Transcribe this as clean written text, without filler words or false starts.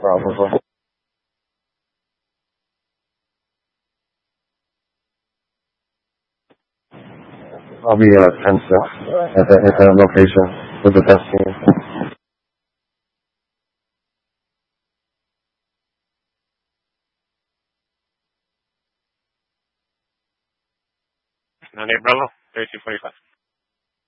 probably. I'll be 10 at that location with the best team. Daniel Bravo, 1345.